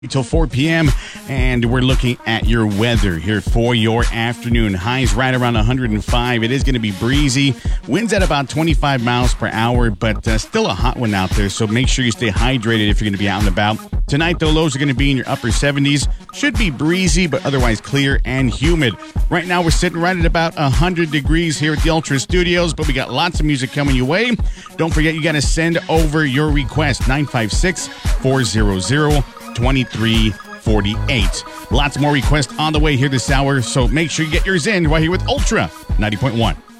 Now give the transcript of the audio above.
Till 4 p.m. and we're looking at your weather here for your afternoon. Highs right around 105. It is going to be breezy. Winds at about 25 miles per hour, but still a hot one out there, so make sure you stay hydrated if you're going to be out and about. Tonight, the lows are going to be in your upper 70s. Should be breezy, but otherwise clear and humid. Right now, we're sitting right at about 100 degrees here at the Ultra Studios, but we got lots of music coming your way. Don't forget, you got to send over your request, 956-400-2348. Lots more requests on the way here this hour, so make sure you get yours in right here with Ultra 90.1.